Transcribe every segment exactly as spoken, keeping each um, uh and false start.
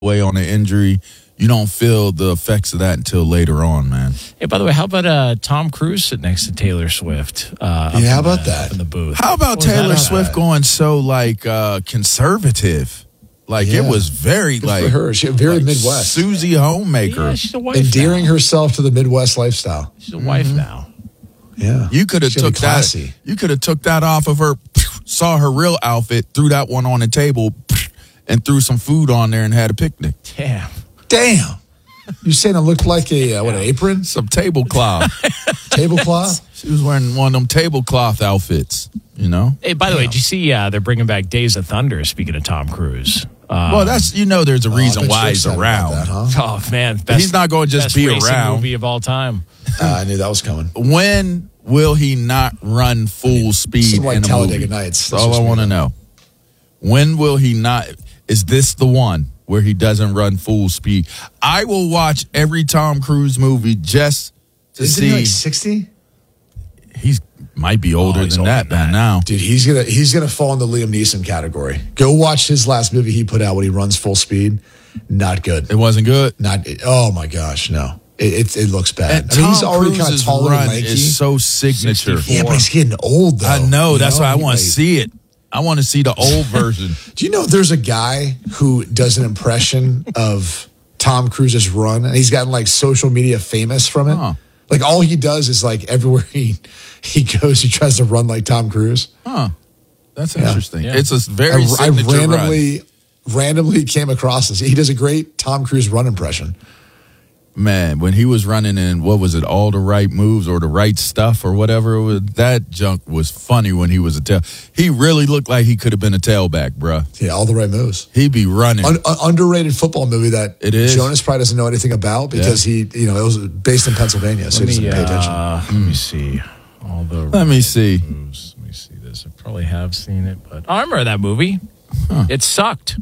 away on an injury. You don't feel the effects of that until later on, man. Hey, by the way, how about uh, Tom Cruise sitting next to Taylor Swift? Uh, yeah, how about the, that? In the booth. How about Taylor Swift going so, like, uh, conservative? Like, yeah. It was very, Good like... for her. She very like Midwest. Susie Homemaker. Yeah, she's a wife Endearing now. herself to the Midwest lifestyle. She's a wife mm-hmm. now. Yeah. You could have took that. You could have took that off of her, saw her real outfit, threw that one on the table, and threw some food on there and had a picnic. Damn. Damn. You saying it looked like a, uh, what, an apron? Some tablecloth. Tablecloth? She was wearing one of them tablecloth outfits, you know? Hey, by the yeah. way, did you see uh, they're bringing back Days of Thunder, speaking of Tom Cruise? Um, well, that's, you know, there's a reason oh, why he's around. That, huh? Oh, man. Best, he's not going to just best be racing around. Movie of all time. Uh, I knew that was coming. When will he not run full I mean, speed like in a Talladega movie? Nights. That's all I want to know. When will he not? Is this the one where he doesn't run full speed? I will watch every Tom Cruise movie just to Isn't see. He like sixty? He's might be older oh, than older that than by that. now. Dude, he's gonna he's gonna fall in the Liam Neeson category. Go watch his last movie he put out when he runs full speed. Not good. It wasn't good. Not. Oh my gosh, no. It it, it looks bad. And I mean, Tom he's already kind of Cruise's taller run and lanky. is so signature. Yeah, but he's getting old though. I know. That's know? why I want like, to see it. I want to see the old version. Do you know there's a guy who does an impression of Tom Cruise's run, and he's gotten like social media famous from it? Huh. Like all he does is like everywhere he he goes, he tries to run like Tom Cruise. Huh. That's Yeah. interesting. Yeah. It's a very I, I signature randomly run. randomly came across this. He does a great Tom Cruise run impression. Man, when he was running in, what was it, all the right moves or the right stuff or whatever, it was, that junk was funny when he was a tail. He really looked like he could have been a tailback, bruh. Yeah, all the right moves. He'd be running. Un- un- underrated football movie that It is. Jonas probably doesn't know anything about because yeah. he, you know, it was based in Pennsylvania, so let he me, doesn't pay attention. Uh, let me see. All the Let me see. moves. Let me see this. I probably have seen it, but oh, I remember that movie. Huh. It sucked.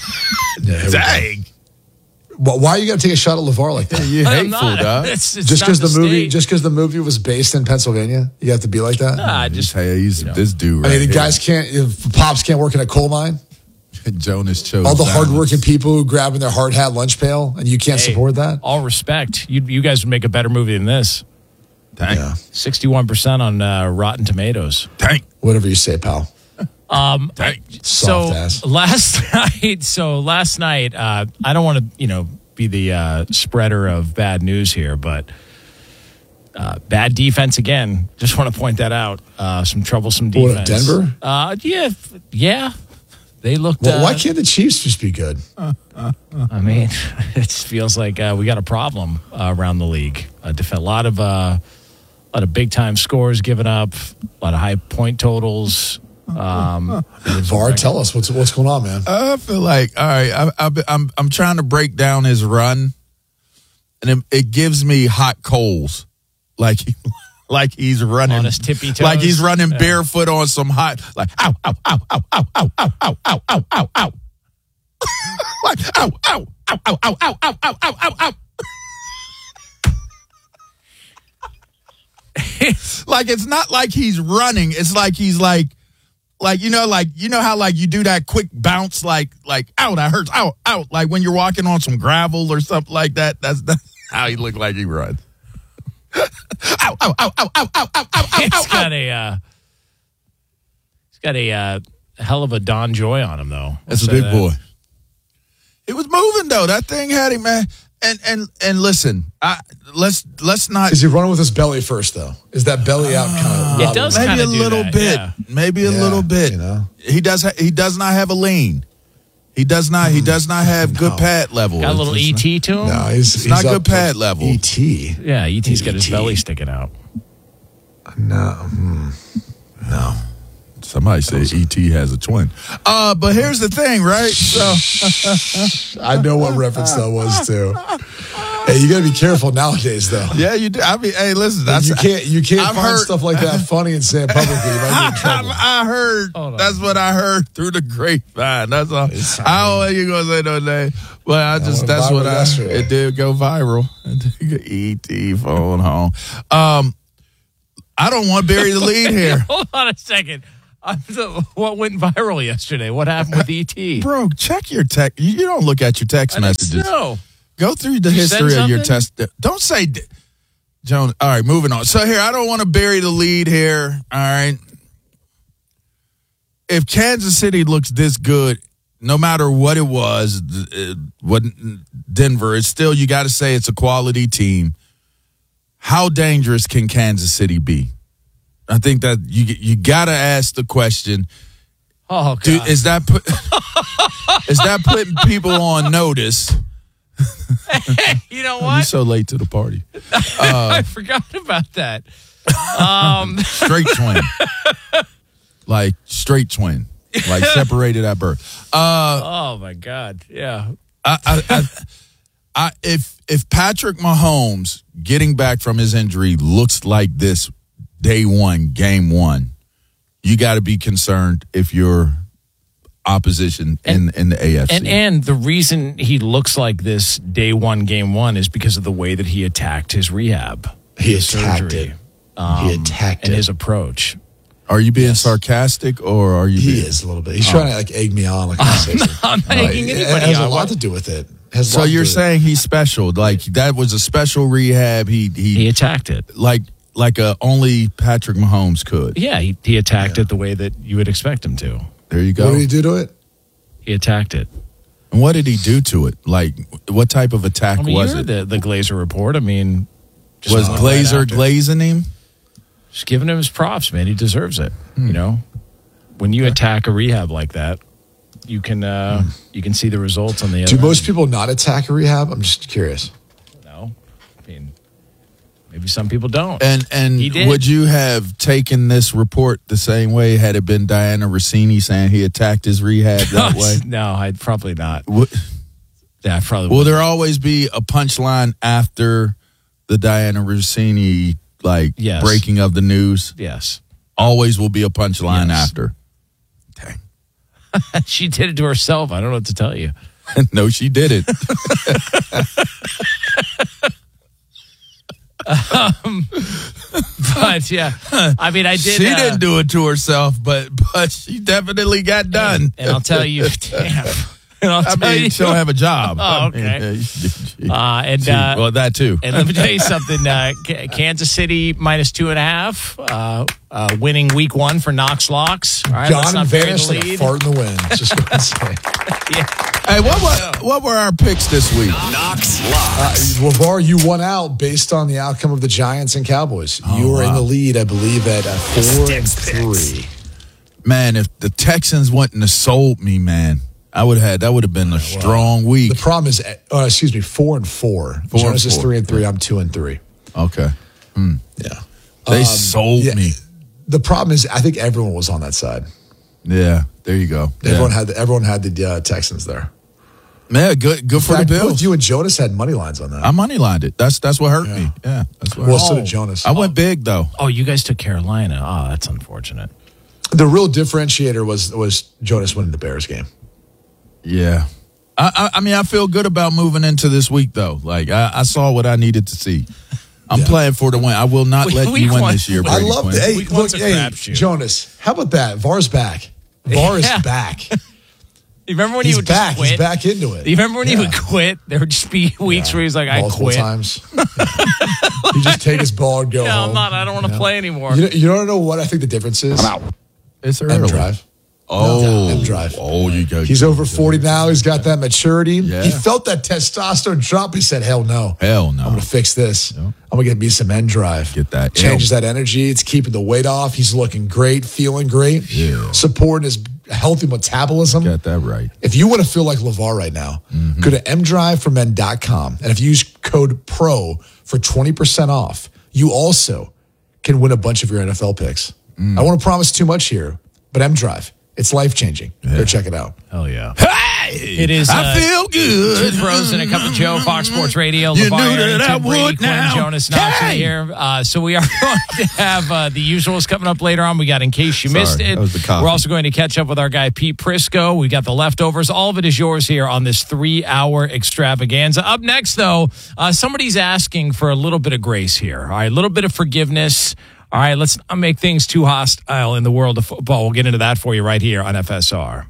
Yeah, Dang. Well, why are you got to take a shot at LeVar like that? You I'm hateful, not. dog. It's, it's just because not the movie, state. just because the movie was based in Pennsylvania, you have to be like that. Nah, I just Hey, he's you know. this dude I right mean, the here. guys can't, if pops can't work in a coal mine. Jonas chose All the silence. hardworking people who grab in their hard hat lunch pail, and you can't Hey, support that. all respect. You you guys would make a better movie than this. Dang. Yeah, Sixty-one percent on uh, Rotten Tomatoes. Dang. whatever you say, pal. Um, Dang. so Soft ass. last night, so last night, uh, I don't want to, you know, be the uh, spreader of bad news here, but uh, bad defense again. Just want to point that out. Uh, some troublesome defense. What, Denver? Uh, yeah, yeah. They looked. Well, uh, why can't the Chiefs just be good? I mean, it feels like uh, we got a problem uh, around the league. A def- a lot of uh, a lot of big time scores given up. A lot of high point totals. Um, VAR, tell us what's what's going on, man. I feel like, all right, I, I, I'm I'm trying to break down his run, and it, it gives me hot coals, like like he's running On his tippy toes? like he's running Yeah. barefoot on some hot, like ow ow ow ow ow ow ow ow ow ow ow ow, like ow ow ow ow ow ow ow ow ow ow ow. Like it's not like he's running; it's like he's like. Like, you know, like, you know how, like, you do that quick bounce, like, like, ow, that hurts, ow, ow. Like, when you're walking on some gravel or something like that, that's, that's how he looked like he runs. ow, ow, ow, ow, ow, ow, ow, ow, ow, He's ow, got ow. a uh, he's got a uh, hell of a Don Joy on him, though. That's a I'll say big that. boy. It was moving, though. That thing had him, man. And, and, and listen, I, let's, let's not. Is he running with his belly first, though? Is that belly out kind of? It does Maybe kinda a do little that, bit. yeah. Maybe a Yeah, little bit. you know? He does. Ha- he does not have a lean. He does not. He does not have good No. pad level. Got a little It's E just T to him. No, he's, It's he's not up good pad to level. E T. Yeah, E T's got his E T. belly sticking out. No, hmm. no. Somebody said E T has a twin. Uh, but here's the thing, right? So I know what reference that was too. Hey, you got to be careful nowadays, though. yeah, you do. I mean, hey, listen, that's you can't you can't I've find heard- stuff like that funny and say it publicly. You might be in trouble. I, I heard. Hold on. That's what I heard through the grapevine. That's all. It's- I don't know what you gonna say no name, but I just went that's viral what I. yesterday. It did go viral. E T phone home. Um, I don't want to bury the lead here. Hold on a second. Uh, the, what went viral yesterday? What happened with E T? Bro, check your text. You don't look at your text messages. No. Go through the You history send of your something? test. Don't say, d- Joan. All right, moving on. So here, I don't want to bury the lead here. All right. If Kansas City looks this good, no matter what it was, uh, what Denver, it's still, you got to say it's a quality team. How dangerous can Kansas City be? I think that you you got to ask the question. Oh, God. Do, is that put, is that putting people on notice? You know You're what? so late to the party. I forgot about that. Um, Straight twin, like straight twin, like separated at birth. Uh, oh my God! Yeah. I, I, I, I, if if Patrick Mahomes getting back from his injury looks like this day one, game one, you got to be concerned if you're opposition in, And- in the A F C. And and the reason he looks like this day one, game one, is because of the way that he attacked his rehab. He his attacked surgery, it. He attacked and it. his approach. Are you being sarcastic or are you? He being, is a little bit. He's trying to like egg me on like conversation. I'm not No, egging it, it anybody has a on. lot to do with it. It has a So lot to you're do with saying he's special? Like that was a special rehab. He he, He attacked it. like like a only Patrick Mahomes could. Yeah, he, he attacked it the way that you would expect him to. There you it. go. What did he do to it? He attacked it. And what did he do to it? Like, what type of attack I mean, was you it? heard the, the Glazer report. I mean, just Was right Glazer after. glazing him? Just giving him his props, man. He deserves it. Hmm. You know, when you attack a rehab like that, you can uh, you can see the results on the other Do most end. people not attack a rehab? I'm just curious. No, I mean, maybe some people don't. And and He did. would you have taken this report the same way had it been Diana Rossini saying he attacked his rehab that way? No, I'd probably not. Would- Yeah, I probably Will would. there always be a punchline after the Diana Rossini like Yes. breaking of the news? Yes. Always will be a punchline Yes. after. Dang. She did it to herself. I don't know what to tell you. No, she did it. But yeah, I mean, I did. she uh, didn't do it to herself, but but she definitely got done. And I'll tell you, damn. And I'll I tell mean, you, she'll have a job. Oh, I mean, okay. yeah, she- uh, and she- uh, well, that too. and let me tell you something. Uh, K- Kansas City minus two and a half, uh, uh, winning week one for Knox Locks. All right, let's John not bury the vanished like a lead. fart in the wind. Just going to say. Yeah. Hey, what were what were our picks this week? Knox Uh, Locks. LeVar, you won out based on the outcome of the Giants and Cowboys. you were in the lead, I believe, at uh, four and Sticks picks. three. Man, if the Texans wouldn't have sold me, man, I would have had that would have been a strong week. The problem is, uh, excuse me, four and four. Four Jonas and is four. three and three. I'm two and three. Okay, Yeah. they Um, sold yeah. me. The problem is, I think everyone was on that side. Yeah, there you go. Everyone yeah. had the, everyone had the uh, Texans there. Man, good good for In fact, the both Bills. you and Jonas had money lines on that. I money lined it. That's that's what hurt me. Yeah, that's what. well, hurt. so did Jonas. I went big though. Oh, you guys took Carolina. Oh, that's unfortunate. The real differentiator was was Jonas winning the Bears game. Yeah, I, I I mean I feel good about moving into this week though. Like I, I saw what I needed to see. I'm Yeah. playing for the win. I will not We- let we you win won. this year. I I Brady love Quinn. that. Hey, Week look, one's a hey, crapshoot. Jonas, how about that? VAR's back. VAR Yeah. is back. You remember when He's he would back. just quit? He's back into it. You remember when he Yeah. would quit? There would just be weeks where he's like, "I Multiple quit." times. you just take his ball and go Yeah, home. I'm not. I don't want to play anymore. You, know, you don't know what I think the difference is? It's M early. drive. Oh, M drive. Oh, you go. He's over forty now. He's got that maturity. Yeah. He felt that testosterone drop. He said, hell no. Hell no. I'm going to fix this. I'm going to get me some end drive. Get that Changes L. that energy. It's keeping the weight off. He's looking great, feeling great. Yeah. Supporting his healthy metabolism. Got that right. If you want to feel like LeVar right now, go to m drive for men dot com. And if you use code PRO for twenty percent off, you also can win a bunch of your N F L picks. I want to promise too much here, but M-Drive, it's life-changing. Go check it out. Hell yeah. Hey, It is, I uh, feel good. Two pros and a cup of Joe, Fox Sports Radio. You LeVar knew that Arrington, I Brady would Quinn, now. Jonas Knox in Hey! here. Uh, so we are going to have uh, the usuals coming up later on. We got In Case You Sorry, Missed It. that was the coffee. We're also going to catch up with our guy Pete Prisco. We got the leftovers. All of it is yours here on this three-hour extravaganza. Up next, though, uh, somebody's asking for a little bit of grace here. All right, a little bit of forgiveness. All right, let's not make things too hostile in the world of football. We'll get into that for you right here on F S R.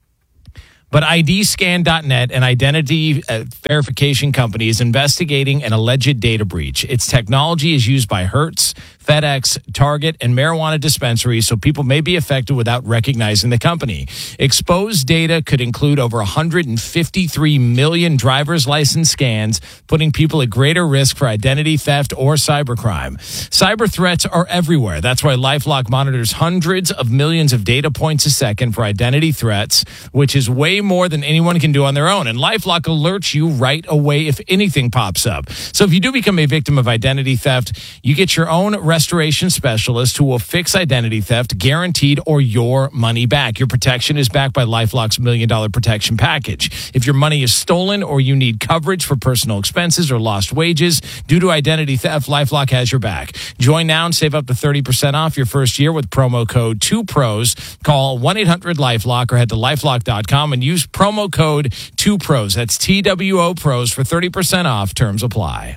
But I D scan dot net, an identity verification company, is investigating an alleged data breach. Its technology is used by Hertz, FedEx, Target, and marijuana dispensaries, so people may be affected without recognizing the company. Exposed data could include over one hundred fifty-three million driver's license scans, putting people at greater risk for identity theft or cybercrime. Cyber threats are everywhere. That's why LifeLock monitors hundreds of millions of data points a second for identity threats, which is way more than anyone can do on their own. And LifeLock alerts you right away if anything pops up. So if you do become a victim of identity theft, you get your own restoration specialist who will fix identity theft, guaranteed, or your money back. Your protection is backed by LifeLock's Million Dollar Protection Package. If your money is stolen or you need coverage for personal expenses or lost wages due to identity theft, LifeLock has your back. Join now and save up to thirty percent off your first year with promo code two pros. Call one eight hundred LifeLock or head to lifelock dot com and use promo code two pros. That's T W O Pros for thirty percent off. Terms apply.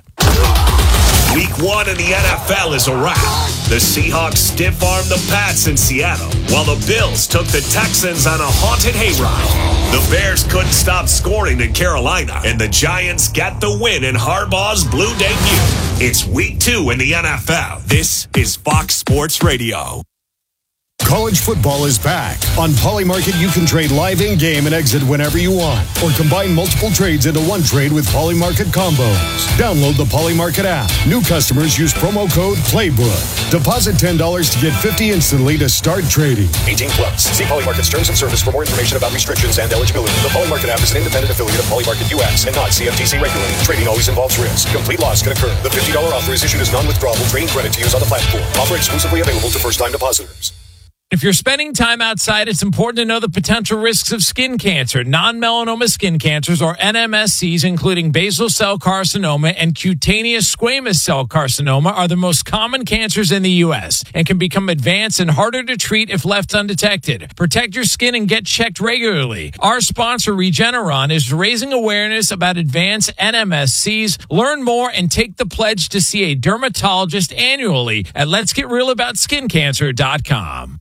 Week one in the N F L is a wrap. The Seahawks stiff-armed the Pats in Seattle, while the Bills took the Texans on a haunted hayride. The Bears couldn't stop scoring in Carolina, and the Giants got the win in Harbaugh's blue debut. It's week two in the N F L. This is Fox Sports Radio. College football is back. On Polymarket, you can trade live in-game and exit whenever you want, or combine multiple trades into one trade with Polymarket combos. Download the Polymarket app. New customers use promo code PLAYBOOK. Deposit ten dollars to get fifty dollars instantly to start trading. eighteen plus. See Polymarket's terms and service for more information about restrictions and eligibility. The Polymarket app is an independent affiliate of Polymarket U S and not C F T C regulated. Trading always involves risk. Complete loss can occur. The fifty dollars offer is issued as non-withdrawable trading credit to use on the platform. Offer exclusively available to first-time depositors. If you're spending time outside, it's important to know the potential risks of skin cancer. Non-melanoma skin cancers, or N M S Cs, including basal cell carcinoma and cutaneous squamous cell carcinoma, are the most common cancers in the U S and can become advanced and harder to treat if left undetected. Protect your skin and get checked regularly. Our sponsor, Regeneron, is raising awareness about advanced N M S Cs. Learn more and take the pledge to see a dermatologist annually at lets get real about skin cancer dot com.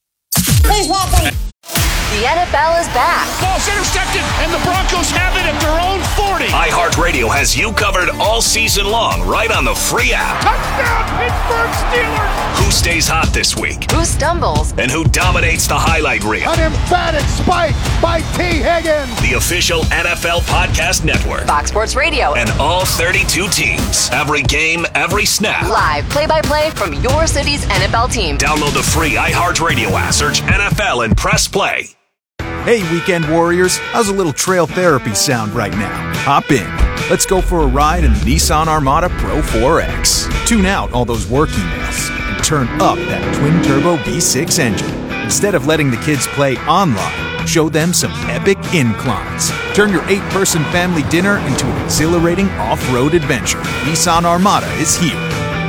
Please welcome. The N F L is back. Ball's intercepted, and the Broncos have it at their own forty. iHeartRadio has you covered all season long, right on the free app. Touchdown, Pittsburgh Steelers! Who stays hot this week? Who stumbles? And who dominates the highlight reel? An emphatic spike by T. Higgins. The official N F L Podcast Network. Fox Sports Radio. And all thirty-two teams. Every game, every snap. Live play-by-play from your city's N F L team. Download the free iHeartRadio app. Search N F L and press play. Hey, Weekend Warriors, how's a little trail therapy sound right now? Hop in. Let's go for a ride in the Nissan Armada Pro four X. Tune out all those work emails and turn up that twin-turbo V six engine. Instead of letting the kids play online, show them some epic inclines. Turn your eight-person family dinner into an exhilarating off-road adventure. Nissan Armada is here.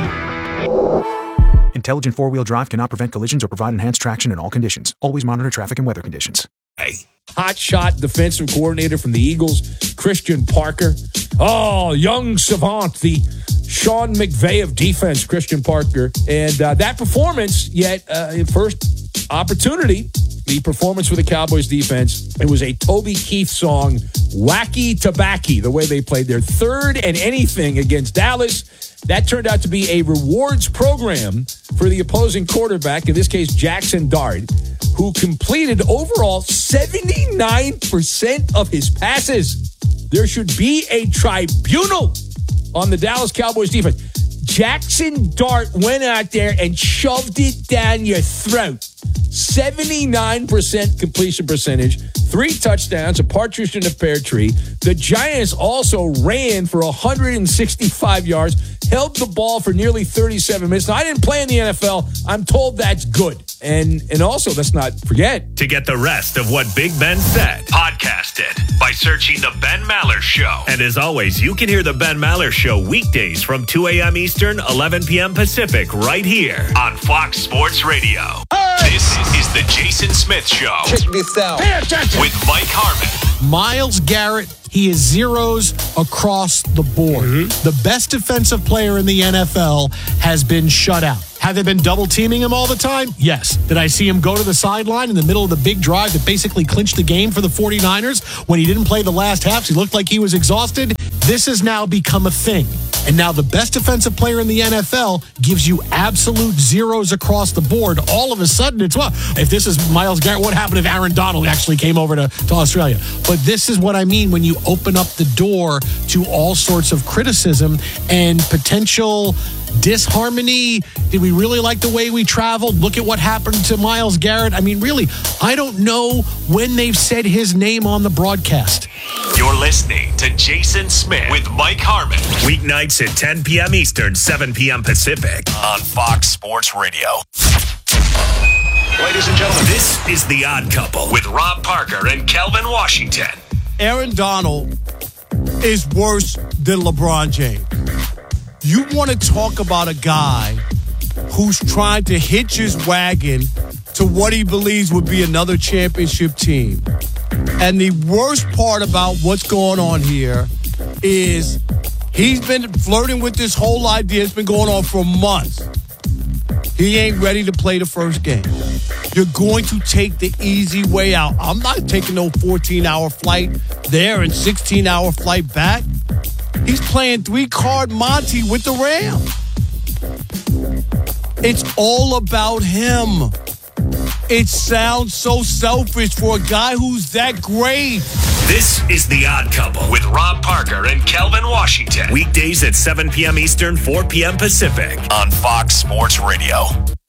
Intelligent four-wheel drive cannot prevent collisions or provide enhanced traction in all conditions. Always monitor traffic and weather conditions. Hot shot defensive coordinator from the Eagles, Christian Parker. Oh, young savant, the Sean McVay of defense, Christian Parker. And uh, that performance, yet uh, first opportunity, the performance for the Cowboys defense, it was a Toby Keith song, Wacky Tobacky, the way they played their third and anything against Dallas. That turned out to be a rewards program for the opposing quarterback, in this case, Jackson Dart, who completed overall seventy-nine percent of his passes. There should be a tribunal on the Dallas Cowboys defense. Jackson Dart went out there and shoved it down your throat. seventy-nine percent completion percentage, three touchdowns, a partridge in a pear tree. The Giants also ran for one hundred sixty-five yards, held the ball for nearly thirty-seven minutes. Now, I didn't play in the N F L. I'm told that's good. And and also, let's not forget. To get the rest of what Big Ben said, podcast it by searching The Ben Maller Show. And as always, you can hear The Ben Maller Show weekdays from two a.m. Eastern, eleven p.m. Pacific, right here on Fox Sports Radio. Hey! This is The Jason Smith Show. Check this out. Pay attention. With Mike Harmon. Myles Garrett, he is zeros across the board. Mm-hmm. The best defensive player in the N F L has been shut out. Has Have they been double teaming him all the time? Yes. Did I see him go to the sideline in the middle of the big drive that basically clinched the game for the 49ers when he didn't play the last half? He looked like he was exhausted. This has now become a thing. And now the best defensive player in the N F L gives you absolute zeros across the board. All of a sudden, it's, well, if this is Myles Garrett, what happened if Aaron Donald actually came over to, to Australia? But this is what I mean when you open up the door to all sorts of criticism and potential disharmony. Did we really like the way we traveled? Look at what happened to Myles Garrett. I mean, really, I don't know when they've said his name on the broadcast. You're listening to Jason Smith with Mike Harmon. Weeknights at ten p.m. Eastern, seven p.m. Pacific on Fox Sports Radio. Ladies and gentlemen, this is The Odd Couple with Rob Parker and Kelvin Washington. Aaron Donald is worse than LeBron James. You want to talk about a guy who's trying to hitch his wagon to what he believes would be another championship team. And the worst part about what's going on here is he's been flirting with this whole idea. It's been going on for months. He ain't ready to play the first game. You're going to take the easy way out. I'm not taking no fourteen-hour flight there and sixteen-hour flight back. He's playing three-card Monty with the Rams. It's all about him. It sounds so selfish for a guy who's that great. This is The Odd Couple with Rob Parker and Kelvin Washington. Weekdays at seven p.m. Eastern, four p.m. Pacific on Fox Sports Radio.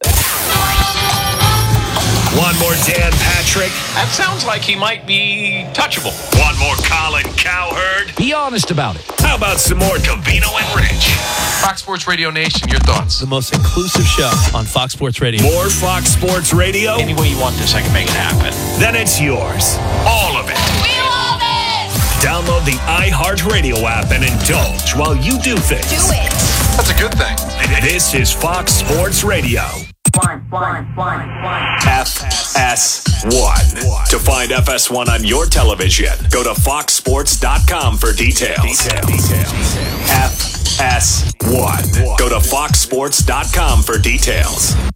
One more Dan Patrick. That sounds like he might be touchable. One more Colin Cowherd. Be honest about it. How about some more Covino and Rich? Fox Sports Radio Nation, your thoughts? The most inclusive show on Fox Sports Radio. More Fox Sports Radio? Any way you want this, I can make it happen. Then it's yours. All of it. We love it! Download the iHeartRadio app and indulge while you do things. Do it! That's a good thing. This is Fox Sports Radio. One, one, one, one. F S one. To find F S one on your television, go to fox sports dot com for details. Detail. Detail. F S one. Go to fox sports dot com for details.